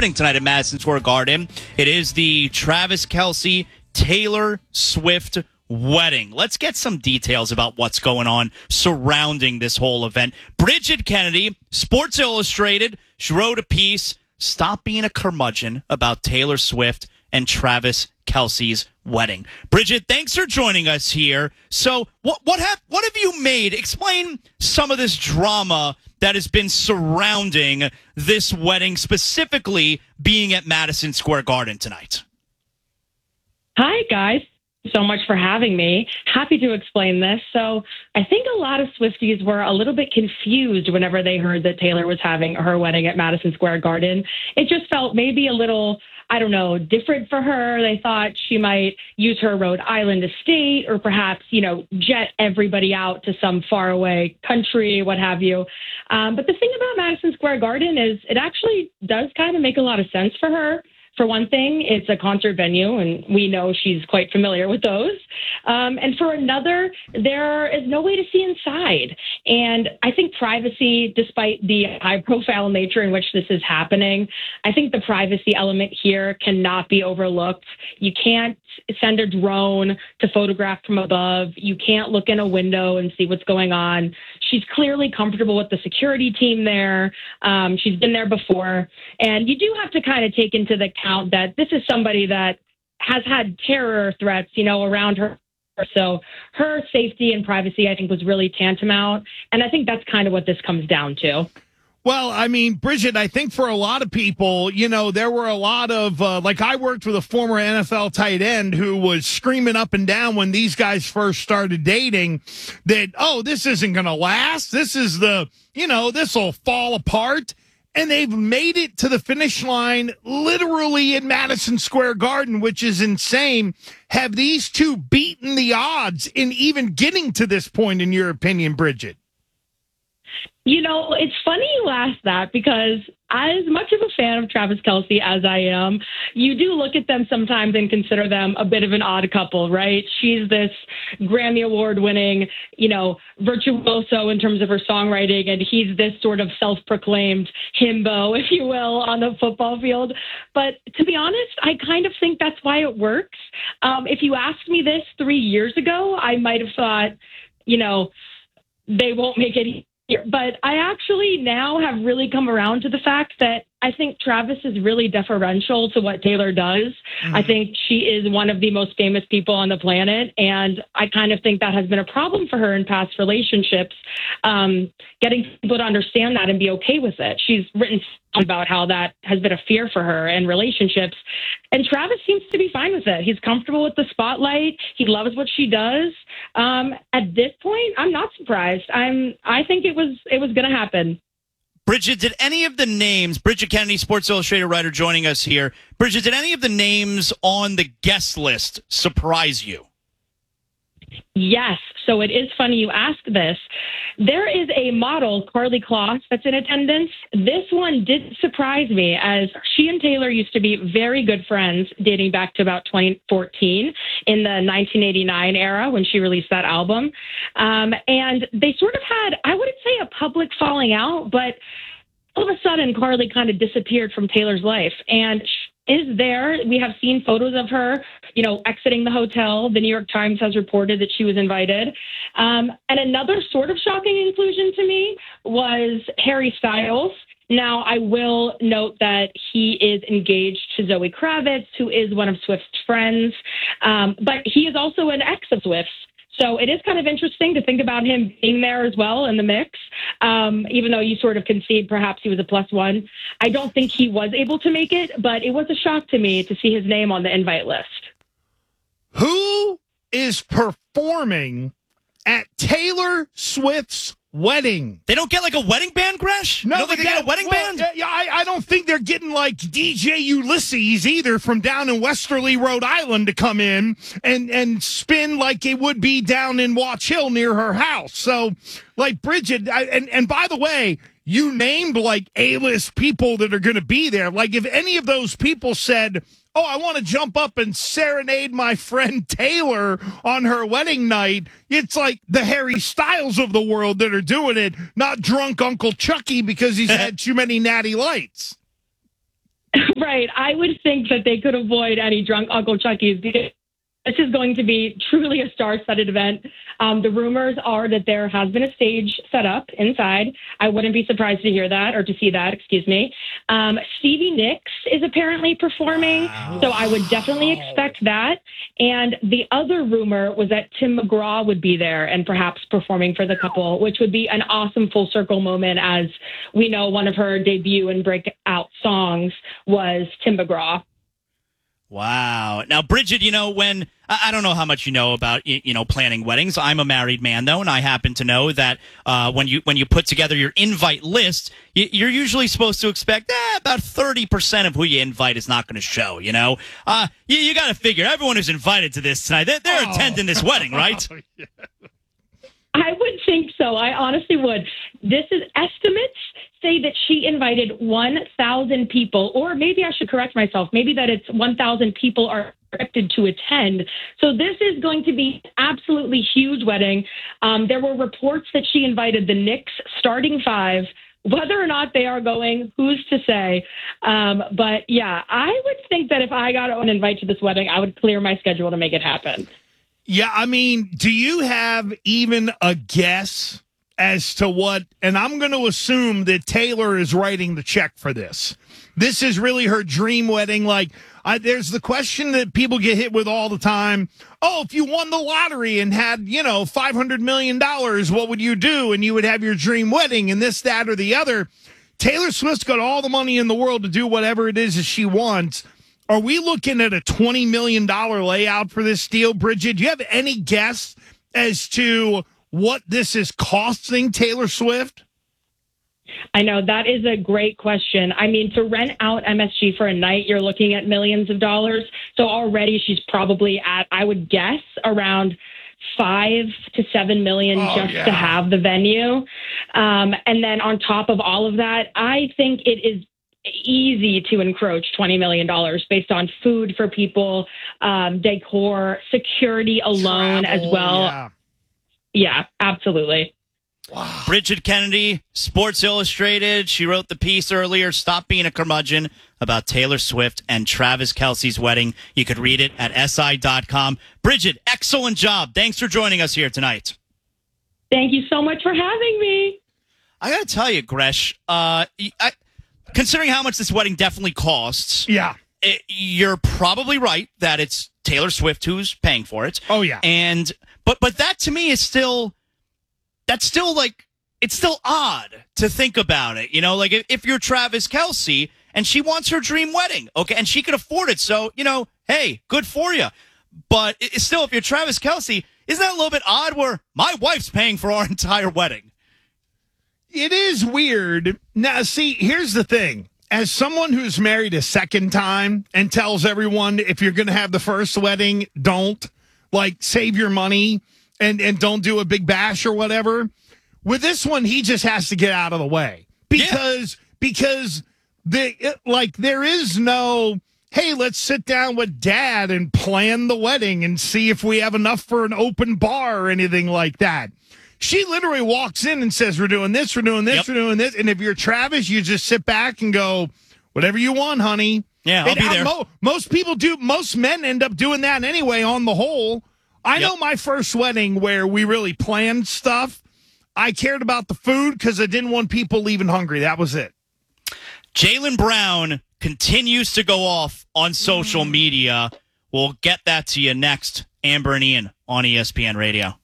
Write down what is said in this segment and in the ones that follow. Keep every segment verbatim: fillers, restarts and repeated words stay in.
happening tonight at Madison Square Garden. It is the Travis Kelce, Taylor Swift wedding. Let's get some details about what's going on surrounding this whole event. Bridget Kennedy, Sports Illustrated, she wrote a piece, Stop Being a Curmudgeon, about Taylor Swift and Travis Kelce's wedding. Bridget, thanks for joining us here. So what what have what have you made? Explain some of this drama that has been surrounding this wedding, specifically being at Madison Square Garden tonight. Hi, guys. So much for having me. Happy to explain this. So I think a lot of Swifties were a little bit confused whenever they heard that Taylor was having her wedding at Madison Square Garden. It just felt maybe a little, I don't know, different for her. They thought she might use her Rhode Island estate or perhaps, you know, jet everybody out to some faraway country, what have you. Um, but the thing about Madison Square Garden is it actually does kind of make a lot of sense for her. For one thing, it's a concert venue, and we know she's quite familiar with those. Um, and for another, there is no way to see inside. And I think privacy, despite the high-profile nature in which this is happening, I think the privacy element here cannot be overlooked. You can't send a drone to photograph from above. You can't look in a window and see what's going on. She's clearly comfortable with the security team there. Um, she's been there before. And you do have to kind of take into the account that this is somebody that has had terror threats, you know, around her. So her safety and privacy, I think, was really tantamount. And I think that's kind of what this comes down to. Well, I mean, Bridget, I think for a lot of people, you know, there were a lot of, uh, like I worked with a former N F L tight end who was screaming up and down when these guys first started dating that, oh, this isn't going to last. This is the, you know, this will fall apart. And they've made it to the finish line literally in Madison Square Garden, which is insane. Have these two beaten the odds in even getting to this point, in your opinion, Bridget? You know, it's funny you ask that because as much of a fan of Travis Kelce as I am, you do look at them sometimes and consider them a bit of an odd couple, right? She's this Grammy Award winning, you know, virtuoso in terms of her songwriting, and he's this sort of self-proclaimed himbo, if you will, on the football field. But to be honest, I kind of think that's why it works. Um, if you asked me this three years ago, I might have thought, you know, they won't make it. But I actually now have really come around to the fact that I think Travis is really deferential to what Taylor does. Mm-hmm. I think she is one of the most famous people on the planet, and I kind of think that has been a problem for her in past relationships, um, getting people to understand that and be okay with it. She's written about how that has been a fear for her in relationships, and Travis seems to be fine with it. He's comfortable with the spotlight. He loves what she does. Um, at this point, I'm not surprised. I'm. I think it was it was going to happen. Bridget, did any of the names, Bridget Kennedy, Sports Illustrated writer, joining us here. Bridget, did any of the names on the guest list surprise you? Yes. So it is funny you ask this. There is a model, Karlie Kloss, that's in attendance. This one did surprise me, as she and Taylor used to be very good friends dating back to about twenty fourteen in the nineteen eighty-nine era when she released that album. Um, and they sort of had, I wouldn't say a public falling out, but all of a sudden Karlie kind of disappeared from Taylor's life. And she is there. We have seen photos of her, you know, exiting the hotel. The New York Times has reported that she was invited. Um, and another sort of shocking inclusion to me was Harry Styles. Now, I will note that he is engaged to Zoe Kravitz, who is one of Swift's friends. Um, but he is also an ex of Swift's. So it is kind of interesting to think about him being there as well in the mix, um, even though you sort of concede perhaps he was a plus one. I don't think he was able to make it, but it was a shock to me to see his name on the invite list. Who is performing at Taylor Swift's wedding? They don't get like a wedding band, Gresh? No, no they, they get a wedding well, band? Yeah, I, I don't think they're getting like D J Ulysses either from down in Westerly, Rhode Island to come in and, and spin like it would be down in Watch Hill near her house. So, like, Bridget, I, and, and by the way, you named like A-list people that are going to be there. Like, if any of those people said, oh, I want to jump up and serenade my friend Taylor on her wedding night, it's like the Harry Styles of the world that are doing it, not drunk Uncle Chucky because he's had too many natty lights. Right. I would think that they could avoid any drunk Uncle Chucky's because this is going to be truly a star-studded event. Um, the rumors are that there has been a stage set up inside. I wouldn't be surprised to hear that or to see that, excuse me. Um, Stevie Nicks is apparently performing, wow. so I would definitely expect that. And the other rumor was that Tim McGraw would be there and perhaps performing for the couple, which would be an awesome full circle moment, as we know one of her debut and breakout songs was Tim McGraw. Wow. Now, Bridget, you know, when I don't know how much you know about, you know, planning weddings. I'm a married man, though, and I happen to know that uh, when you when you put together your invite list, you're usually supposed to expect eh, about thirty percent of who you invite is not going to show, you know. Uh, you you got to figure everyone who's invited to this tonight, they're, they're oh. attending this wedding, right? Oh, yeah. I would think so. I honestly would. This is estimates say that she invited one thousand people, or maybe I should correct myself. Maybe that it's one thousand people are expected to attend. So this is going to be absolutely huge wedding. Um, there were reports that she invited the Knicks starting five. Whether or not they are going, who's to say? Um, but yeah, I would think that if I got an invite to this wedding, I would clear my schedule to make it happen. Yeah, I mean, do you have even a guess as to what, and I'm going to assume that Taylor is writing the check for this. This is really her dream wedding. Like, I, there's the question that people get hit with all the time. Oh, if you won the lottery and had, you know, five hundred million dollars, what would you do? And you would have your dream wedding and this, that, or the other. Taylor Swift's got all the money in the world to do whatever it is that she wants. Are we looking at a twenty million dollars layout for this deal, Bridget? Do you have any guess as to what this is costing Taylor Swift? I know that is a great question. I mean, to rent out M S G for a night, you're looking at millions of dollars. So already she's probably at, I would guess, around five to seven million oh, just yeah. to have the venue. Um, and then on top of all of that, I think it is easy to encroach twenty million dollars based on food for people, um, decor, security alone Travel, as well. Yeah, yeah absolutely. Wow. Bridget Kennedy, Sports Illustrated. She wrote the piece earlier, Stop Being a Curmudgeon, about Taylor Swift and Travis Kelce's wedding. You could read it at S I dot com. Bridget, excellent job. Thanks for joining us here tonight. Thank you so much for having me. I got to tell you, Gresh, uh, I, considering how much this wedding definitely costs, yeah, it, you're probably right that it's Taylor Swift who's paying for it. Oh, yeah. And but but that to me is still... That's still like, it's still odd to think about it. You know, like if, if you're Travis Kelce and she wants her dream wedding, okay, and she can afford it. So, you know, hey, good for you. But it, still, if you're Travis Kelce, isn't that a little bit odd where my wife's paying for our entire wedding? It is weird. Now, see, here's the thing. As someone who's married a second time and tells everyone if you're going to have the first wedding, don't, like, save your money. And and don't do a big bash or whatever. With this one, he just has to get out of the way because yeah. because the it, like there is no hey, let's sit down with dad and plan the wedding and see if we have enough for an open bar or anything like that. She literally walks in and says, "We're doing this, we're doing this, yep. we're doing this." And if you're Travis, you just sit back and go, "Whatever you want, honey." Yeah, I'll and be there. Mo- most people do. Most men end up doing that anyway. On the whole. I yep. know my first wedding where we really planned stuff. I cared about the food because I didn't want people leaving hungry. That was it. Jaylen Brown continues to go off on social media. We'll get that to you next. Amber and Ian on E S P N Radio.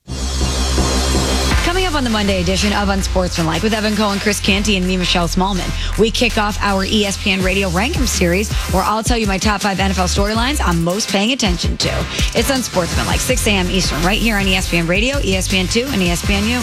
Coming up on the Monday edition of Unsportsmanlike with Evan Cohen, Chris Canty, and me, Michelle Smallman, we kick off our E S P N Radio Rankum series where I'll tell you my top five N F L storylines I'm most paying attention to. It's Unsportsmanlike, six a.m. Eastern, right here on E S P N Radio, E S P N two, and E S P N U.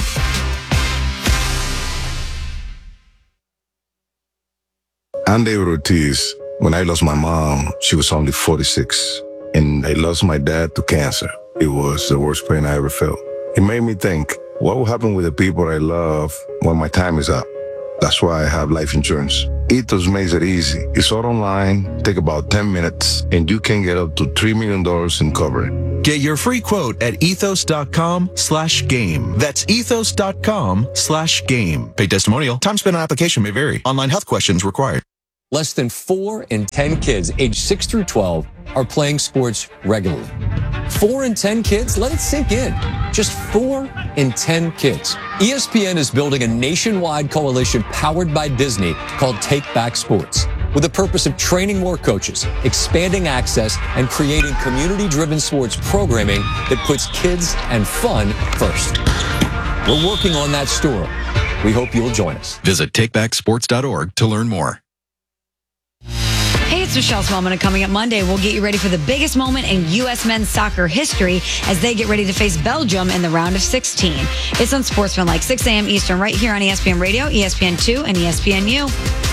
I'm David Ortiz. When I lost my mom, she was only forty-six, and I lost my dad to cancer. It was the worst pain I ever felt. It made me think, what will happen with the people I love when my time is up? That's why I have life insurance. Ethos makes it easy. It's all online, take about ten minutes, and you can get up to three million dollars in coverage. Get your free quote at ethos.com slash game. That's ethos.com slash game. Paid testimonial. Time spent on application may vary. Online health questions required. less than four in ten kids aged six through twelve are playing sports regularly. Four in ten kids? Let it sink in. Just four in ten kids. E S P N is building a nationwide coalition powered by Disney called Take Back Sports, with the purpose of training more coaches, expanding access, and creating community-driven sports programming that puts kids and fun first. We're working on that story. We hope you'll join us. Visit take back sports dot org to learn more. Hey, it's Michelle Smallman, and coming up Monday, we'll get you ready for the biggest moment in U S men's soccer history as they get ready to face Belgium in the round of sixteen. It's Unsportsmanlike, six a.m. Eastern, right here on E S P N Radio, E S P N two, and E S P N U.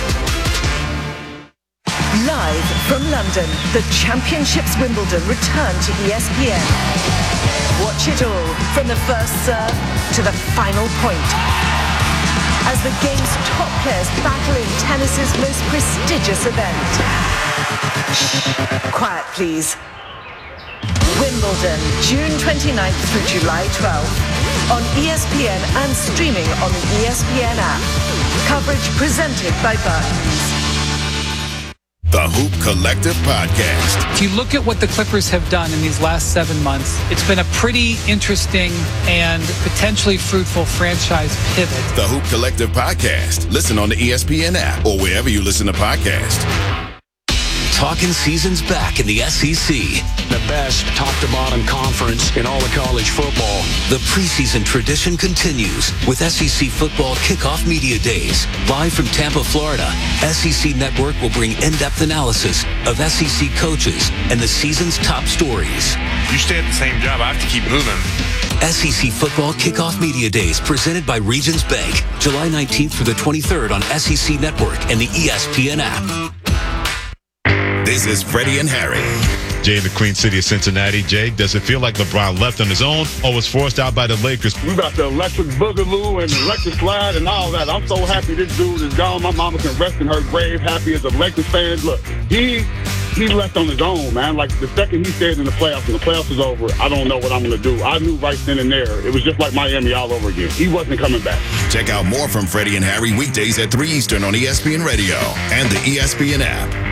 Live from London, the Championships Wimbledon return to E S P N. Watch it all from the first serve to the final point, as the game's top players battle in tennis's most prestigious event. Shh, quiet please. Wimbledon, June twenty-ninth through July twelfth, on E S P N and streaming on the E S P N app. Coverage presented by Burton's. The Hoop Collective Podcast. If you look at what the Clippers have done in these last seven months, it's been a pretty interesting and potentially fruitful franchise pivot. The Hoop Collective Podcast. Listen on the E S P N app or wherever you listen to podcasts. Talking season's back in the S E C. The best top-to-bottom conference in all of college football. The preseason tradition continues with S E C Football Kickoff Media Days. Live from Tampa, Florida, S E C Network will bring in-depth analysis of S E C coaches and the season's top stories. You stay at the same job, I have to keep moving. S E C Football Kickoff Media Days presented by Regions Bank. July nineteenth through the twenty-third on S E C Network and the E S P N app. This is Freddie and Harry. Jay in the Queen City of Cincinnati. Jay, does it feel like LeBron left on his own or was forced out by the Lakers? We got the electric boogaloo and electric slide and all that. I'm so happy this dude is gone. My mama can rest in her grave, happy as a Lakers fan. Look, he he left on his own, man. Like the second he stayed in the playoffs and the playoffs is over, I don't know what I'm going to do. I knew right then and there. It was just like Miami all over again. He wasn't coming back. Check out more from Freddie and Harry weekdays at three Eastern on E S P N Radio and the E S P N app.